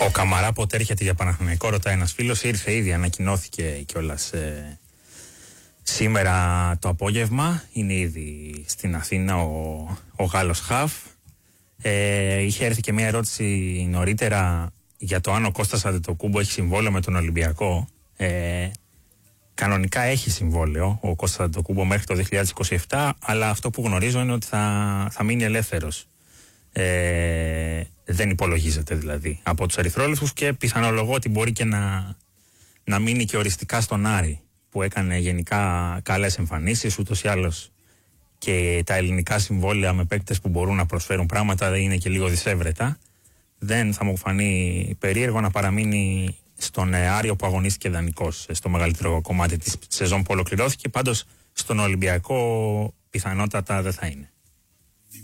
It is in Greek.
Ο Καμαρά πότε έρχεται για Παναθηναϊκό, ρωτάει ένας φίλος. Ήρθε ήδη, ανακοινώθηκε κιόλας σήμερα το απόγευμα. Είναι ήδη στην Αθήνα ο Γάλλος Χαφ. Είχε έρθει και μια ερώτηση νωρίτερα για το αν ο Κώστας Αντετοκούμπο έχει συμβόλαιο με τον Ολυμπιακό. Κανονικά έχει συμβόλαιο ο Κώστας Αντετοκούμπο μέχρι το 2027, αλλά αυτό που γνωρίζω είναι ότι θα μείνει ελεύθερος. Δεν υπολογίζεται δηλαδή από τους ερυθρόλευκους και πιθανολογώ ότι μπορεί και να μείνει και οριστικά στον Άρη, που έκανε γενικά καλές εμφανίσεις. Ούτως ή άλλως και τα ελληνικά συμβόλαια με παίκτες που μπορούν να προσφέρουν πράγματα είναι και λίγο δισεύρετα. Δεν θα μου φανεί περίεργο να παραμείνει στον Άριο που αγωνίστηκε δανεικός στο μεγαλύτερο κομμάτι της σεζόν που ολοκληρώθηκε. Πάντως στον Ολυμπιακό πιθανότατα δεν θα είναι.